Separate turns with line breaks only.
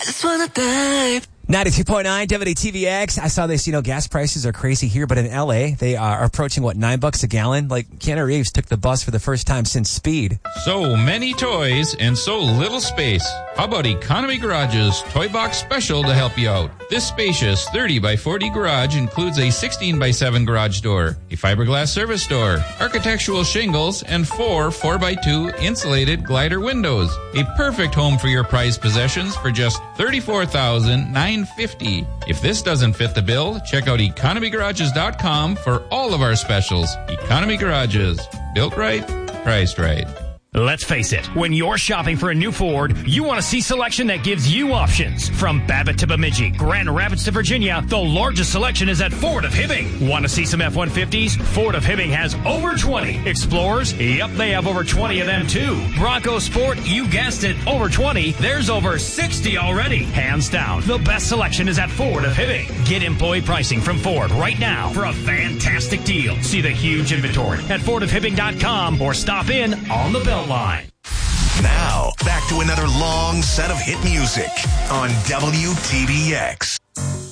I just wanna dive.
92.9 WTVX. I saw this, gas prices are crazy here, but in LA, they are approaching, $9 a gallon? Like, Keanu Reeves took the bus for the first time since Speed.
So many toys and so little space. How about Economy Garage's Toy Box Special to help you out? This spacious 30 by 40 garage includes a 16 by 7 garage door, a fiberglass service door, architectural shingles, and 4 4x2 insulated glider windows. A perfect home for your prized possessions for just $34,950. If this doesn't fit the bill, check out economygarages.com for all of our specials. Economy Garages. Built right, priced right.
Let's face it, when you're shopping for a new Ford, you want to see selection that gives you options. From Babbitt to Bemidji, Grand Rapids to Virginia, the largest selection is at Ford of Hibbing. Want to see some F-150s? Ford of Hibbing has over 20. Explorers? Yep, they have over 20 of them too. Bronco Sport? You guessed it, over 20. There's over 60 already. Hands down, the best selection is at Ford of Hibbing. Get employee pricing from Ford right now for a fantastic deal. See the huge inventory at fordofhibbing.com or stop in on the Beltline.
Now, back to another long set of hit music on WTBX.